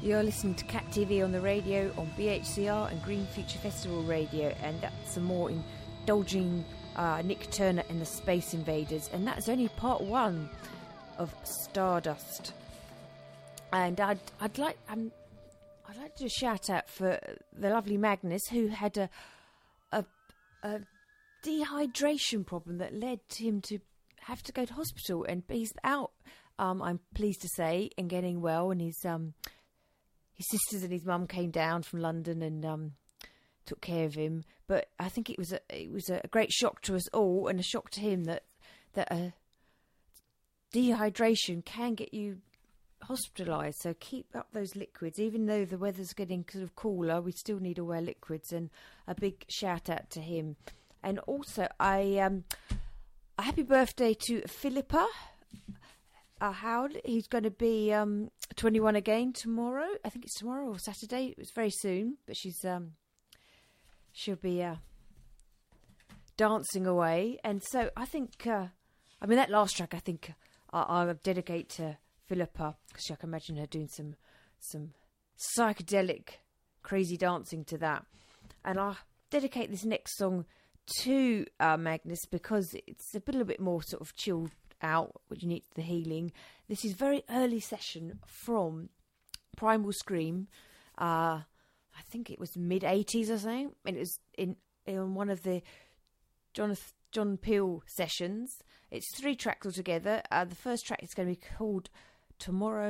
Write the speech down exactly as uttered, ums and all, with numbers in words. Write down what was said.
You're listening to Cat T V on the radio on B H C R and Green Future Festival Radio, and that's some more indulging uh, Nick Turner and the Space Invaders, and that's only part one of Stardust. And I'd I'd like um I'd like to do a shout out for the lovely Magnus, who had a a, a dehydration problem that led him to have to go to hospital, and he's out. Um, I'm pleased to say, and getting well, and his um. His sisters and his mum came down from London and um, took care of him. But I think it was a it was a great shock to us all, and a shock to him that that uh, dehydration can get you hospitalised. So keep up those liquids, even though the weather's getting sort of cooler. We still need to wear liquids. And a big shout out to him. And also, I um, a happy birthday to Philippa. Uh, Howard, he's going to be um, twenty-one again tomorrow. I think it's tomorrow or Saturday. It's very soon, but she's um, she'll be uh, dancing away. And so I think, uh, I mean, that last track, I think uh, I'll dedicate to Philippa, because I can imagine her doing some some psychedelic, crazy dancing to that. And I'll dedicate this next song to uh, Magnus, because it's a little bit more sort of chilled out, which you need the healing. This is very early session from Primal Scream. Uh, I think it was mid eighties or something, and it was in in one of the John John Peel sessions. It's three tracks altogether. Uh, the first track is going to be called Tomorrow